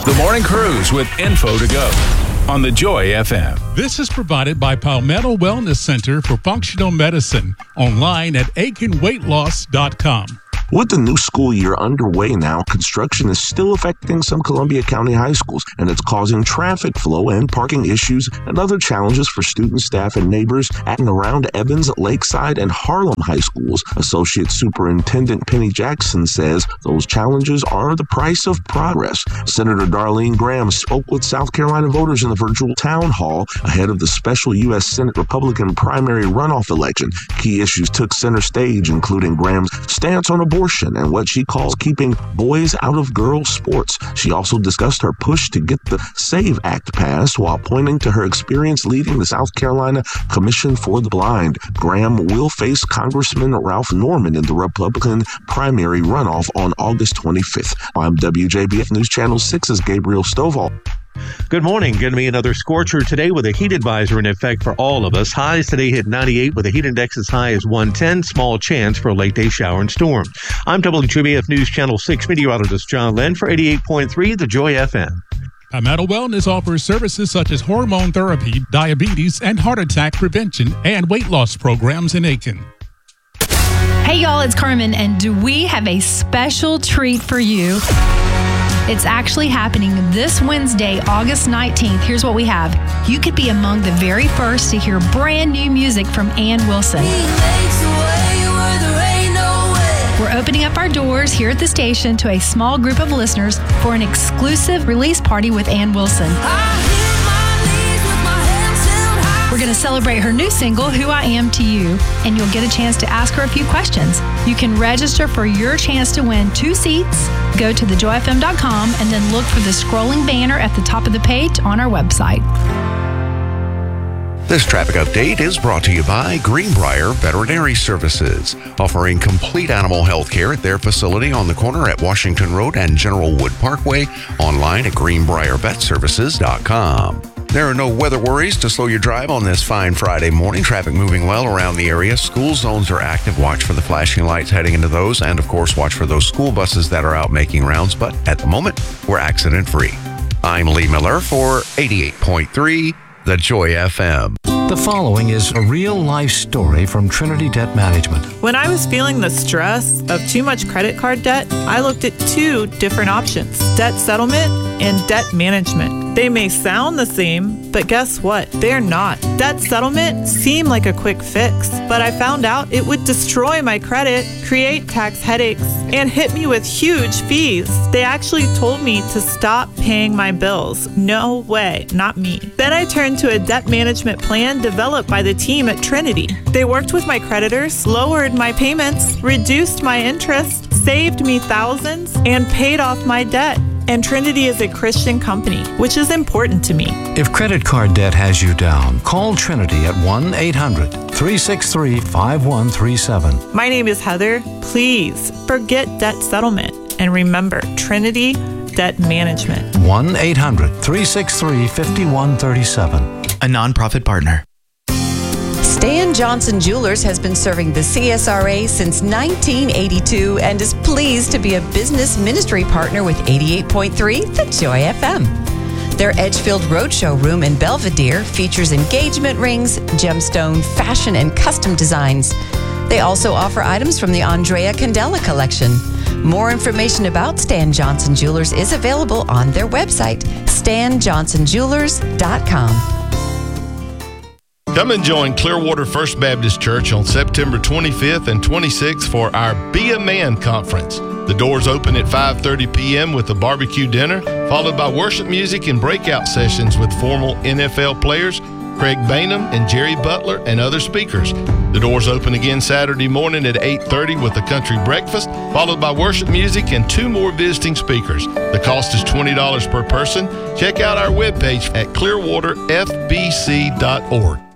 The Morning Cruise with info to go on the Joy FM. This is provided by Palmetto Wellness Center for Functional Medicine, online at aikenweightloss.com. With the new school year underway now, construction is still affecting some Columbia County high schools, and it's causing traffic flow and parking issues and other challenges for students, staff, and neighbors at and around Evans, Lakeside, and Harlem high schools. Associate Superintendent Penny Jackson says those challenges are the price of progress. Senator Darlene Graham spoke with South Carolina voters in the virtual town hall ahead of the special U.S. Senate Republican primary runoff election. Key issues took center stage, including Graham's stance on abortion and what she calls keeping boys out of girls' sports. She also discussed her push to get the SAVE Act passed while pointing to her experience leading the South Carolina Commission for the Blind. Graham will face Congressman Ralph Norman in the Republican primary runoff on August 25th. I'm WJBF News Channel 6's Gabriel Stovall. Good morning. Going to be another scorcher today with a heat advisory in effect for all of us. Highs today hit 98 with a heat index as high as 110. Small chance for a late day shower and storm. I'm WJBF News Channel 6 meteorologist John Lynn for 88.3 The Joy FM. Palmetto Wellness offers services such as hormone therapy, diabetes, and heart attack prevention, and weight loss programs in Aiken. Hey y'all, it's Carmen, and do we have a special treat for you? It's actually happening this Wednesday, August 19th. Here's what we have. You could be among the very first to hear brand new music from Ann Wilson. We're opening up our doors here at the station to a small group of listeners for an exclusive release party with Ann Wilson. We're going to celebrate her new single, Who I Am to You, and you'll get a chance to ask her a few questions. You can register for your chance to win 2 seats. Go to thejoyfm.com and then look for the scrolling banner at the top of the page on our website. This traffic update is brought to you by Greenbrier Veterinary Services, offering complete animal health care at their facility on the corner at Washington Road and General Wood Parkway, online at greenbriervetservices.com. There are no weather worries to slow your drive on this fine Friday morning. Traffic moving well around the area. School zones are active. Watch for the flashing lights heading into those. And, of course, watch for those school buses that are out making rounds. But at the moment, we're accident-free. I'm Lee Miller for 88.3 The Joy FM. The following is a real-life story from Trinity Debt Management. When I was feeling the stress of too much credit card debt, I looked at 2 different options: debt settlement and debt management. They may sound the same, but guess what? They're not. Debt settlement seemed like a quick fix, but I found out it would destroy my credit, create tax headaches, and hit me with huge fees. They actually told me to stop paying my bills. No way, not me. Then I turned to a debt management plan developed by the team at Trinity. They worked with my creditors, lowered my payments, reduced my interest, saved me thousands, and paid off my debt. And Trinity is a Christian company, which is important to me. If credit card debt has you down, call Trinity at 1-800-363-5137. My name is Heather. Please forget debt settlement and remember Trinity Debt Management. 1-800-363-5137. A nonprofit partner. Stan Johnson Jewelers has been serving the CSRA since 1982 and is pleased to be a business ministry partner with 88.3 The Joy FM. Their Edgefield Roadshow room in Belvedere features engagement rings, gemstone, fashion, and custom designs. They also offer items from the Andrea Candela collection. More information about Stan Johnson Jewelers is available on their website, stanjohnsonjewelers.com. Come and join Clearwater First Baptist Church on September 25th and 26th for our Be a Man Conference. The doors open at 5:30 p.m. with a barbecue dinner, followed by worship music and breakout sessions with formal NFL players, Craig Bainham and Jerry Butler, and other speakers. The doors open again Saturday morning at 8:30 with a country breakfast, followed by worship music and 2 more visiting speakers. The cost is $20 per person. Check out our webpage at clearwaterfbc.org.